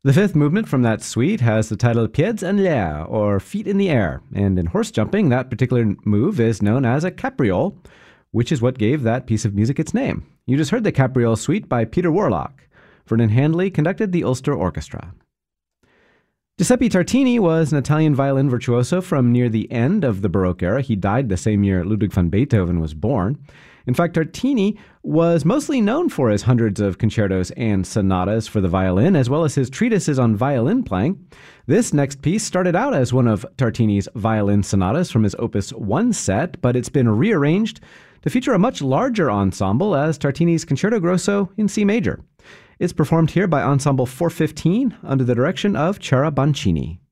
The fifth movement from that suite has the title Pieds en l'air, or Feet in the Air, and in horse jumping, that particular move is known as a capriole, which is what gave that piece of music its name. You just heard the Capriole Suite by Peter Warlock. Vernon Handley conducted the Ulster Orchestra. Giuseppe Tartini was an Italian violin virtuoso from near the end of the Baroque era. He died the same year Ludwig van Beethoven was born. In fact, Tartini was mostly known for his hundreds of concertos and sonatas for the violin, as well as his treatises on violin playing. This next piece started out as one of Tartini's violin sonatas from his Opus 1 set, but it's been rearranged to feature a much larger ensemble as Tartini's Concerto Grosso in C major. It's performed here by Ensemble 415 under the direction of Chiara Boncini.